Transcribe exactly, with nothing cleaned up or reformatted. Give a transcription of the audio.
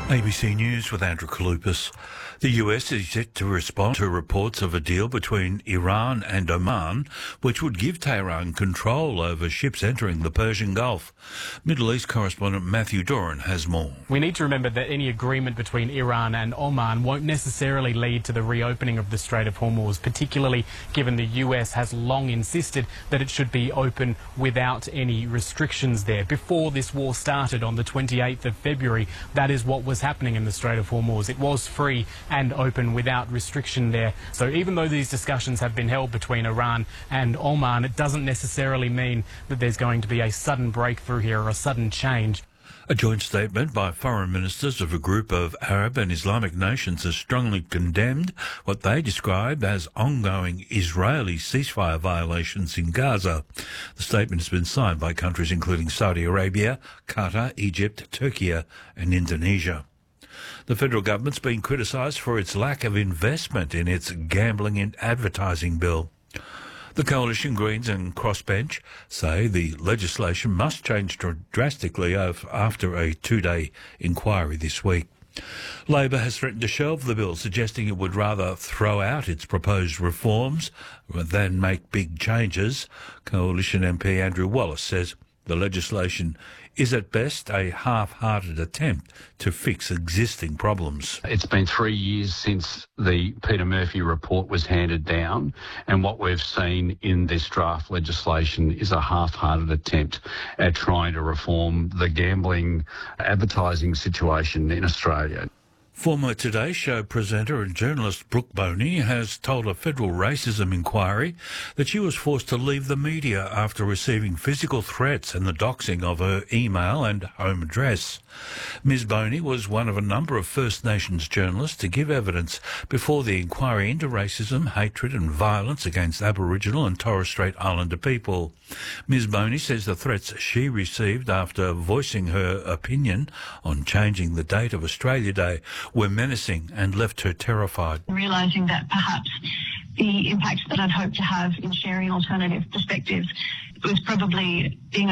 A B C News with Andrew Kalupas. The U S is yet to respond to reports of a deal between Iran and Oman, which would give Tehran control over ships entering the Persian Gulf. Middle East correspondent Matthew Doran has more. We need to remember that any agreement between Iran and Oman won't necessarily lead to the reopening of the Strait of Hormuz, particularly given the U S has long insisted that it should be open without any restrictions there. Before this war started on the twenty-eighth of February, that is what was happening in the Strait of Hormuz. It was free and open without restriction there. So even though these discussions have been held between Iran and Oman, it doesn't necessarily mean that there's going to be a sudden breakthrough here or a sudden change. A joint statement by foreign ministers of a group of Arab and Islamic nations has strongly condemned what they describe as ongoing Israeli ceasefire violations in Gaza. The statement has been signed by countries including Saudi Arabia, Qatar, Egypt, Turkey and Indonesia. The federal government's been criticised for its lack of investment in its gambling and advertising bill. The Coalition, Greens and Crossbench say the legislation must change drastically after a two-day inquiry this week. Labor has threatened to shelve the bill, suggesting it would rather throw out its proposed reforms than make big changes. Coalition M P Andrew Wallace says the legislation is at best a half-hearted attempt to fix existing problems. It's been three years since the Peter Murphy report was handed down, and what we've seen in this draft legislation is a half-hearted attempt at trying to reform the gambling advertising situation in Australia. Former Today Show presenter and journalist Brooke Boney has told a federal racism inquiry that she was forced to leave the media after receiving physical threats and the doxing of her email and home address. Miz Boney was one of a number of First Nations journalists to give evidence before the inquiry into racism, hatred and violence against Aboriginal and Torres Strait Islander people. Miz Boney says the threats she received after voicing her opinion on changing the date of Australia Day were menacing and left her terrified. Realising that perhaps the impact that I'd hoped to have in sharing alternative perspectives was probably being